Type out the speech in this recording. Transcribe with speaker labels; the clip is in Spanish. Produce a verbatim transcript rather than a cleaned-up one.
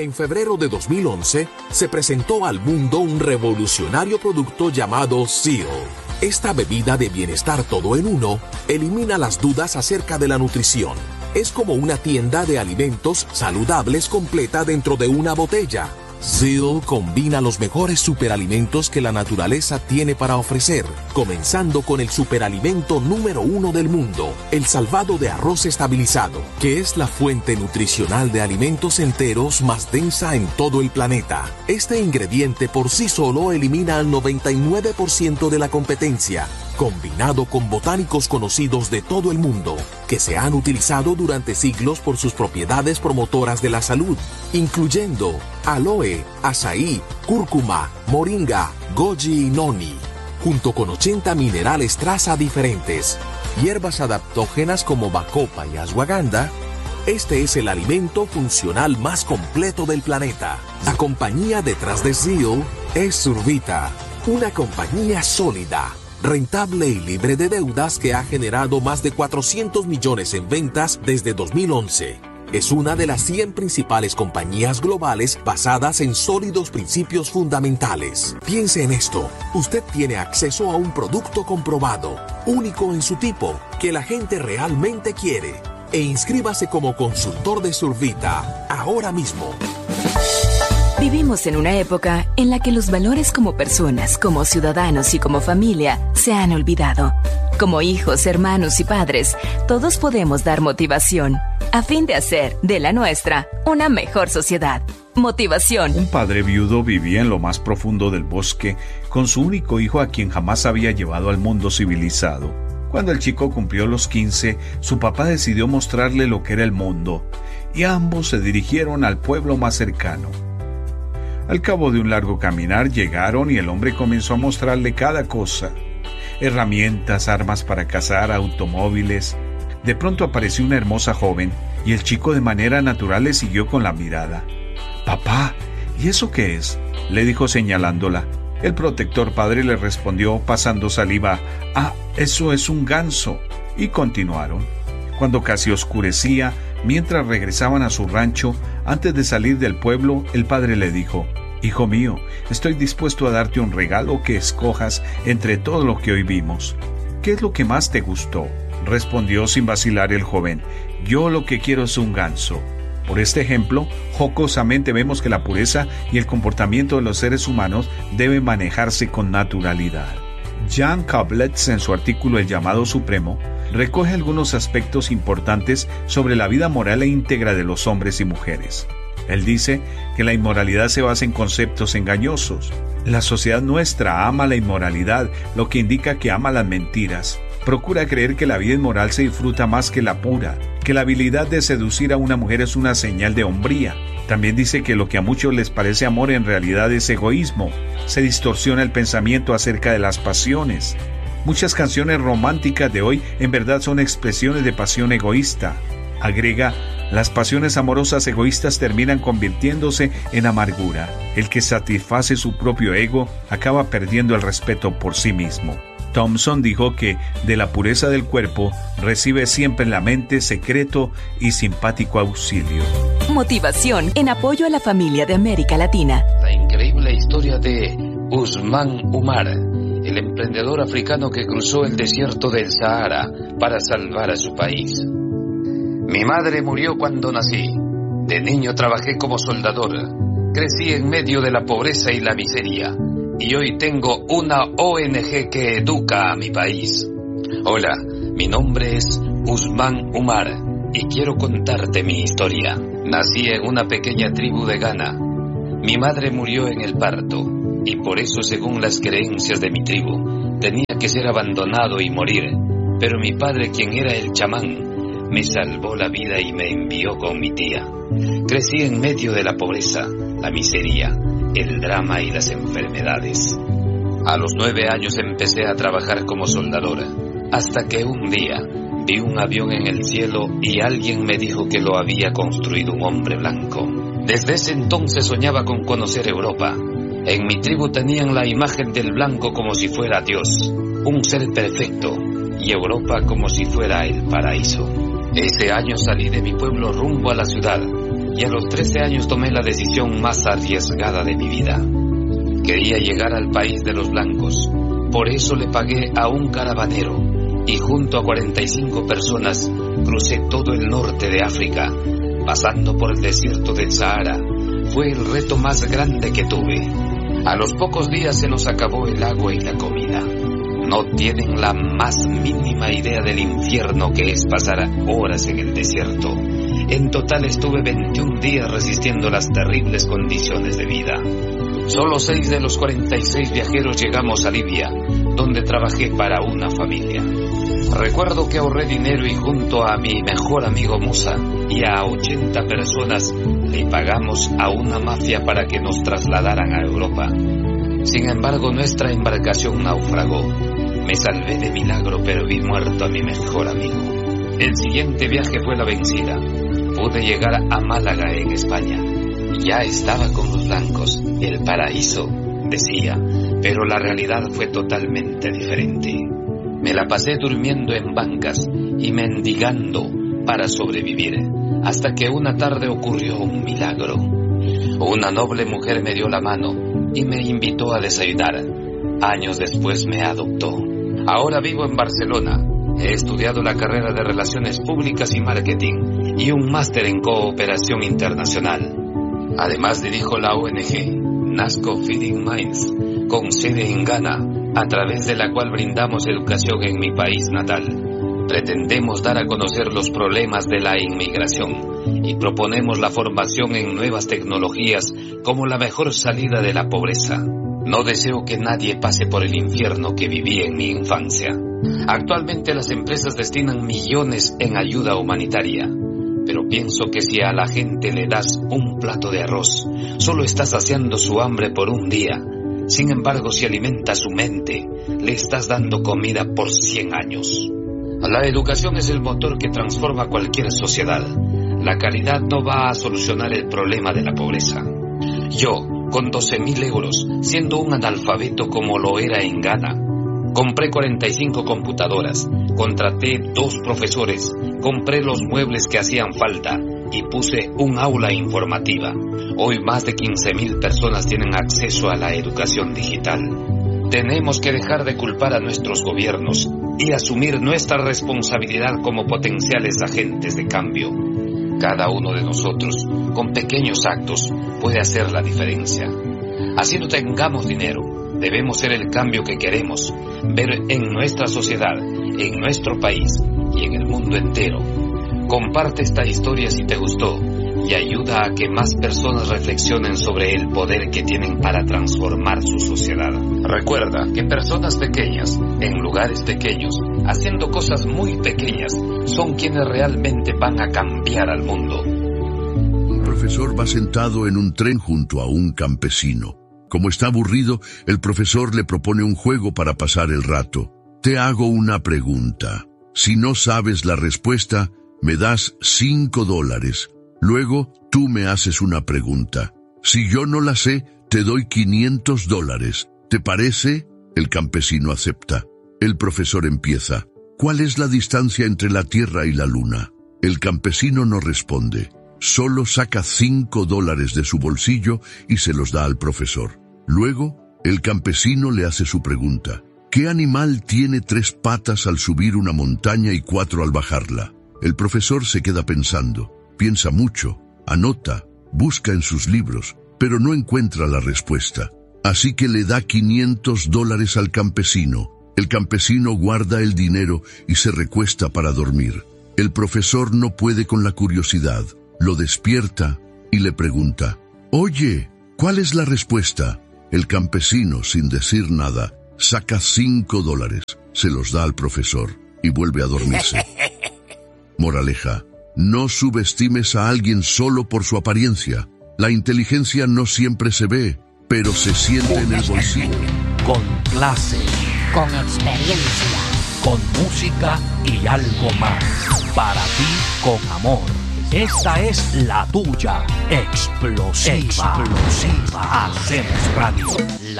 Speaker 1: En febrero de dos mil once, se presentó al mundo un revolucionario producto llamado Seal. Esta bebida de bienestar todo en uno elimina las dudas acerca de la nutrición. Es como una tienda de alimentos saludables completa dentro de una botella. Seal combina los mejores superalimentos que la naturaleza tiene para ofrecer, comenzando con el superalimento número uno del mundo, el salvado de arroz estabilizado, que es la fuente nutricional de alimentos enteros más densa en todo el planeta. Este ingrediente por sí solo elimina al noventa y nueve por ciento de la competencia, combinado con botánicos conocidos de todo el mundo, que se han utilizado durante siglos por sus propiedades promotoras de la salud, incluyendo aloe, azaí, cúrcuma, moringa, goji y noni, junto con ochenta minerales traza diferentes, hierbas adaptógenas como bacopa y ashwagandha. Este es el alimento funcional más completo del planeta. La compañía detrás de Seal es Zurvita, una compañía sólida, rentable y libre de deudas que ha generado más de cuatrocientos millones en ventas desde dos mil once. Es una de las cien principales compañías globales basadas en sólidos principios fundamentales. Piense en esto. Usted tiene acceso a un producto comprobado, único en su tipo, que la gente realmente quiere. E inscríbase como consultor de Zurvita ahora mismo.
Speaker 2: Vivimos en una época en la que los valores como personas, como ciudadanos y como familia se han olvidado. Como hijos, hermanos y padres, todos podemos dar motivación a fin de hacer de la nuestra una mejor sociedad. Motivación.
Speaker 3: Un padre viudo vivía en lo más profundo del bosque con su único hijo a quien jamás había llevado al mundo civilizado. Cuando el chico cumplió los quince, su papá decidió mostrarle lo que era el mundo, y ambos se dirigieron al pueblo más cercano. Al cabo de un largo caminar llegaron y el hombre comenzó a mostrarle cada cosa. Herramientas, armas para cazar, automóviles. De pronto apareció una hermosa joven y el chico de manera natural le siguió con la mirada. «Papá, ¿y eso qué es?», le dijo señalándola. El protector padre le respondió pasando saliva: «Ah, eso es un ganso», y continuaron. Cuando casi oscurecía, mientras regresaban a su rancho, antes de salir del pueblo, el padre le dijo: «Hijo mío, estoy dispuesto a darte un regalo que escojas entre todo lo que hoy vimos. ¿Qué es lo que más te gustó?», respondió sin vacilar el joven. «Yo lo que quiero es un ganso». Por este ejemplo, jocosamente vemos que la pureza y el comportamiento de los seres humanos deben manejarse con naturalidad. Jan Koblitz, en su artículo El llamado supremo, recoge algunos aspectos importantes sobre la vida moral e íntegra de los hombres y mujeres. Él dice que la inmoralidad se basa en conceptos engañosos. La sociedad nuestra ama la inmoralidad, lo que indica que ama las mentiras. Procura creer que la vida inmoral se disfruta más que la pura, que la habilidad de seducir a una mujer es una señal de hombría. También dice que lo que a muchos les parece amor en realidad es egoísmo. Se distorsiona el pensamiento acerca de las pasiones. Muchas canciones románticas de hoy en verdad son expresiones de pasión egoísta. Agrega: las pasiones amorosas egoístas terminan convirtiéndose en amargura. El que satisface su propio ego acaba perdiendo el respeto por sí mismo. Thompson dijo que de la pureza del cuerpo recibe siempre en la mente secreto y simpático auxilio.
Speaker 2: Motivación en apoyo a la familia de América Latina.
Speaker 4: La increíble historia de Usman Umar, el emprendedor africano que cruzó el desierto del Sahara para salvar a su país. Mi madre murió cuando nací. De niño trabajé como soldador. Crecí en medio de la pobreza y la miseria. Y hoy tengo una O N G que educa a mi país. Hola, mi nombre es Usman Umar y quiero contarte mi historia. Nací en una pequeña tribu de Ghana. Mi madre murió en el parto y por eso, según las creencias de mi tribu, tenía que ser abandonado y morir. Pero mi padre, quien era el chamán, me salvó la vida y me envió con mi tía. Crecí en medio de la pobreza, la miseria, el drama y las enfermedades. A los nueve años empecé a trabajar como soldadora, hasta que un día vi un avión en el cielo y alguien me dijo que lo había construido un hombre blanco. Desde ese entonces soñaba con conocer Europa. En mi tribu tenían la imagen del blanco como si fuera Dios, un ser perfecto, y Europa como si fuera el paraíso. Ese año salí de mi pueblo rumbo a la ciudad. y a los trece años tomé la decisión más arriesgada de mi vida. Quería llegar al país de los blancos, por eso le pagué a un caravanero y junto a cuarenta y cinco personas crucé todo el norte de África, pasando por el desierto del Sahara. Fue el reto más grande que tuve. A los pocos días se nos acabó el agua y la comida. No tienen la más mínima idea del infierno que es pasar horas en el desierto. En total estuve veintiún días resistiendo las terribles condiciones de vida. Solo seis de los cuarenta y seis viajeros llegamos a Libia, donde trabajé para una familia. Recuerdo que ahorré dinero y junto a mi mejor amigo Musa y a ochenta personas le pagamos a una mafia para que nos trasladaran a Europa. Sin embargo, nuestra embarcación naufragó. Me salvé de milagro, pero vi muerto a mi mejor amigo. El siguiente viaje fue la vencida. Pude llegar a Málaga, en España. Ya estaba con los blancos, el paraíso, decía, pero la realidad fue totalmente diferente. Me la pasé durmiendo en bancas y mendigando para sobrevivir, hasta que una tarde ocurrió un milagro. Una noble mujer me dio la mano y me invitó a desayunar. Años después me adoptó. Ahora vivo en Barcelona. He estudiado la carrera de Relaciones Públicas y Marketing y un máster en Cooperación Internacional. Además dirijo la O N G Nasco Feeding Minds, con sede en Ghana, a través de la cual brindamos educación en mi país natal. Pretendemos dar a conocer los problemas de la inmigración y proponemos la formación en nuevas tecnologías como la mejor salida de la pobreza. No deseo que nadie pase por el infierno que viví en mi infancia. Actualmente las empresas destinan millones en ayuda humanitaria, pero pienso que si a la gente le das un plato de arroz, solo estás saciando su hambre por un día. Sin embargo, si alimentas su mente, le estás dando comida por cien años. La educación es el motor que transforma cualquier sociedad. La caridad no va a solucionar el problema de la pobreza. Yo, con doce mil euros, siendo un analfabeto como lo era en Ghana, compré cuarenta y cinco computadoras, contraté dos profesores, compré los muebles que hacían falta y puse un aula informativa. Hoy más de quince mil personas tienen acceso a la educación digital. Tenemos que dejar de culpar a nuestros gobiernos y asumir nuestra responsabilidad como potenciales agentes de cambio. Cada uno de nosotros, con pequeños actos, puede hacer la diferencia. Así no tengamos dinero, debemos ser el cambio que queremos ver en nuestra sociedad, en nuestro país y en el mundo entero. Comparte esta historia si te gustó y ayuda a que más personas reflexionen sobre el poder que tienen para transformar su sociedad. Recuerda que personas pequeñas, en lugares pequeños, haciendo cosas muy pequeñas, son quienes realmente van a cambiar al mundo.
Speaker 5: Un profesor va sentado en un tren junto a un campesino. Como está aburrido, el profesor le propone un juego para pasar el rato. Te hago una pregunta. Si no sabes la respuesta, me das cinco dólares. Luego, tú me haces una pregunta. Si yo no la sé, te doy quinientos dólares. ¿Te parece? El campesino acepta. El profesor empieza. ¿Cuál es la distancia entre la Tierra y la Luna? El campesino no responde. Solo saca cinco dólares de su bolsillo y se los da al profesor. Luego, el campesino le hace su pregunta. ¿Qué animal tiene tres patas al subir una montaña y cuatro al bajarla? El profesor se queda pensando. Piensa mucho, anota, busca en sus libros, pero no encuentra la respuesta. Así que le da quinientos dólares al campesino. El campesino guarda el dinero y se recuesta para dormir. El profesor no puede con la curiosidad. Lo despierta y le pregunta, «Oye, ¿cuál es la respuesta?» El campesino, sin decir nada, saca cinco dólares, se los da al profesor y vuelve a dormirse. Moraleja, no subestimes a alguien solo por su apariencia. La inteligencia no siempre se ve, pero se siente en el bolsillo.
Speaker 6: Con clase,
Speaker 7: con experiencia,
Speaker 6: con música y algo más. Para ti, con amor. Esta es la tuya, explosiva. Explosiva. Hacemos radio. La